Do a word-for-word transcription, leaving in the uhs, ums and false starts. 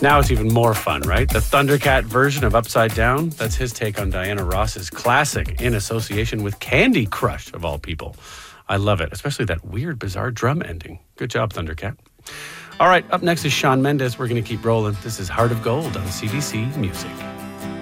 Now it's even more fun, right? The Thundercat version of Upside Down, that's his take on Diana Ross's classic in association with Candy Crush, of all people. I love it, especially that weird, bizarre drum ending. Good job, Thundercat. All right, up next is Shawn Mendes. We're going to keep rolling. This is Heart of Gold on C B C Music.